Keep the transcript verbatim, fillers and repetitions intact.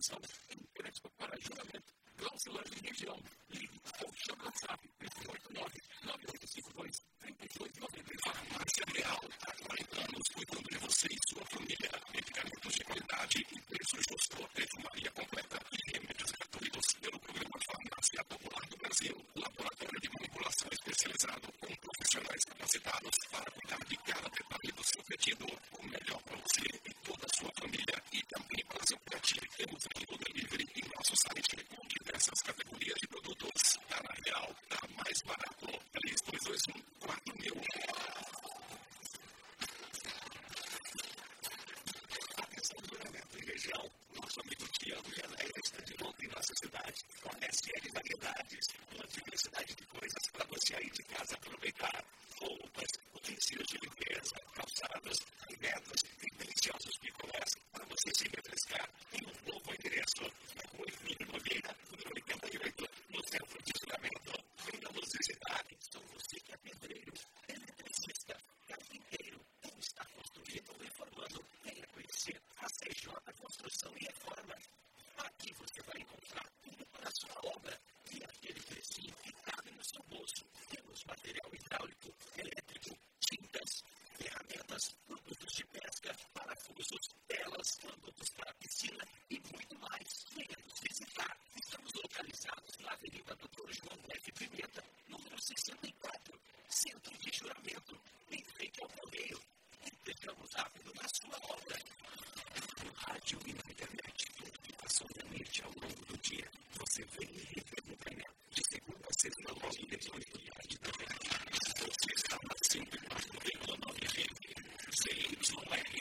informação em crédito para juramento. Glaucilândia e região. Ligue ou chame no WhatsApp três oito nove, nove oito cinco dois, três dois nove três. Farmácia Real, há quarenta anos cuidando de você e sua família. Medicamentos de qualidade e preço justo. Perfumaria completa e remédios gratuitos pelo programa Farmácia Popular do Brasil. Laboratório de manipulação especializado com profissionais capacitados para cuidar de cada detalhe do seu pedido. O melhor para você e toda a sua família e também para seu pet. Temos o delivery em nosso site com diversas categorias de produtos. Tá na Real, tá mais barato. três dois dois um, quatro mil. Atenção do juramento em região. Nosso amigo Tiago Geleia está de volta em nossa cidade. Com S L Variedades. Uma diversidade de coisas para você aí de casa aproveitar.